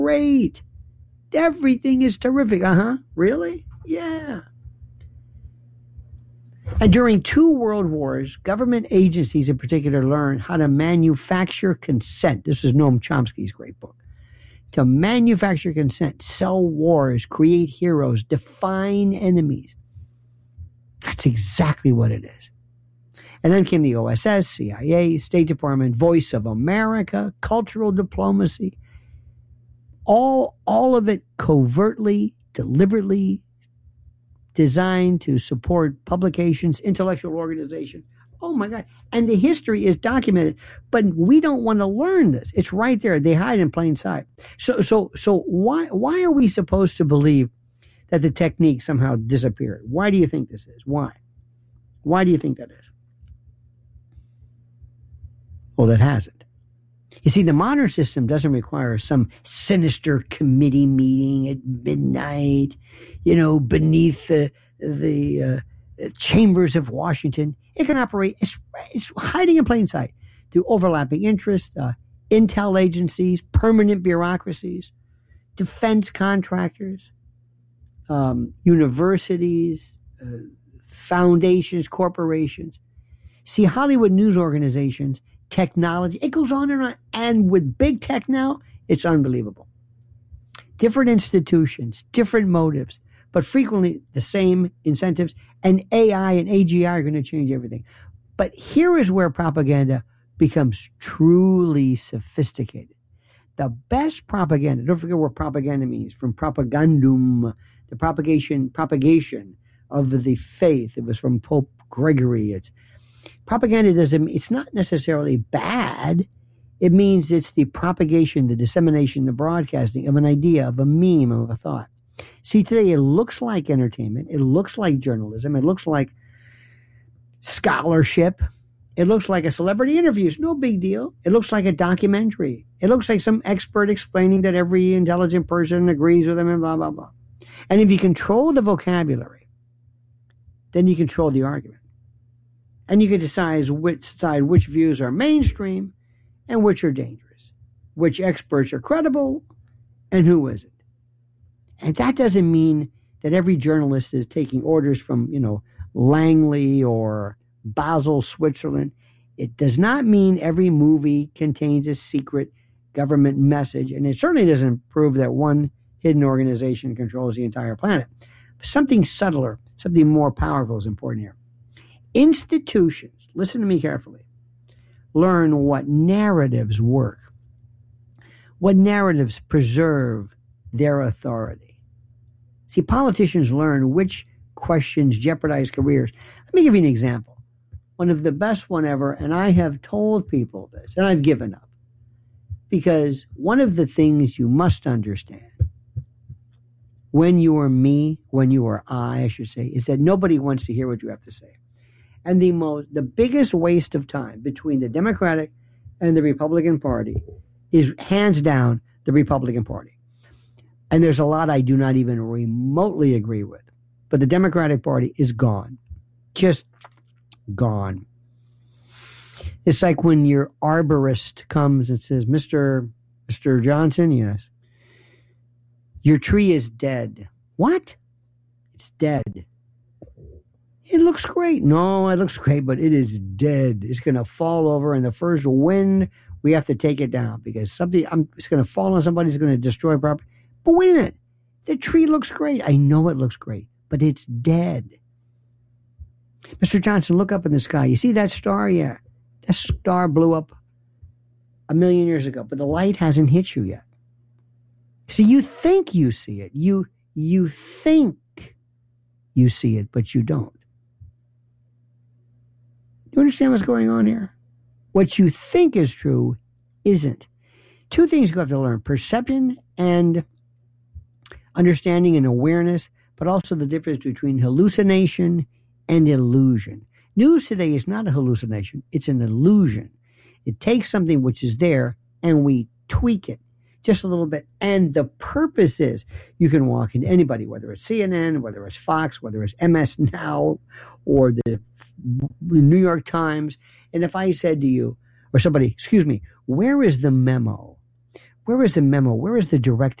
great. Everything is terrific. Really? Yeah. And during 2 world wars, government agencies in particular learned how to manufacture consent. This is Noam Chomsky's great book. To manufacture consent, sell wars, create heroes, define enemies. That's exactly what it is. And then came the OSS, CIA, State Department, Voice of America, cultural diplomacy. All of it covertly, deliberately designed to support publications, intellectual organization. Oh my God. And the history is documented, but we don't want to learn this. It's right there. They hide in plain sight. So why are we supposed to believe that the technique somehow disappeared? Why do you think this is? Why? Why do you think that is? Well, that hasn't. You see, the modern system doesn't require some sinister committee meeting at midnight, beneath the chambers of Washington. It can operate, it's hiding in plain sight through overlapping interests, intel agencies, permanent bureaucracies, defense contractors, universities, foundations, corporations. See, Hollywood news organizations, technology, it goes on and on. And with big tech now, it's unbelievable. Different institutions, different motives, but frequently the same incentives. And AI and AGI are going to change everything. But here is where propaganda becomes truly sophisticated. The best propaganda, don't forget what propaganda means, from propagandum, the propagation of the faith. It was from Pope Gregory. Propaganda it's not necessarily bad. It means it's the propagation, the dissemination, the broadcasting of an idea, of a meme, of a thought. See, today it looks like entertainment. It looks like journalism. It looks like scholarship. It looks like a celebrity interview. It's no big deal. It looks like a documentary. It looks like some expert explaining that every intelligent person agrees with them and blah, blah, blah. And if you control the vocabulary, then you control the argument. And you can decide which views are mainstream and which are dangerous, which experts are credible and who isn't. And that doesn't mean that every journalist is taking orders from, Langley or Basel, Switzerland. It does not mean every movie contains a secret government message. And it certainly doesn't prove that one hidden organization controls the entire planet. Something subtler, something more powerful is important here. Institutions, listen to me carefully, learn what narratives work, what narratives preserve their authority. See, politicians learn which questions jeopardize careers. Let me give you an example. One of the best one ever, and I have told people this, and I've given up. Because one of the things you must understand, when you are me, when you are I should say, is that nobody wants to hear what you have to say. And the biggest waste of time between the Democratic and the Republican Party is hands down the Republican Party. And there's a lot I do not even remotely agree with. But the Democratic Party is gone. Just gone. It's like when your arborist comes and says, Mr. Johnson, yes, your tree is dead. What? It's dead. It looks great. No, it looks great, but it is dead. It's going to fall over, and the first wind, we have to take it down because it's going to fall on somebody. It's going to destroy property. But wait a minute. The tree looks great. I know it looks great, but it's dead. Mr. Johnson, look up in the sky. You see that star? Yeah. That star blew up 1 million years ago, but the light hasn't hit you yet. See, you think you see it. You think you see it, but you don't. Do you understand what's going on here? What you think is true isn't. Two things you have to learn: perception and understanding and awareness, but also the difference between hallucination and illusion. News today is not a hallucination. It's an illusion. It takes something which is there and we tweak it just a little bit. And the purpose is you can walk into anybody, whether it's CNN, whether it's Fox, whether it's MS Now, or the New York Times. And if I said to you, or somebody, excuse me, where is the memo? Where is the memo? Where is the direct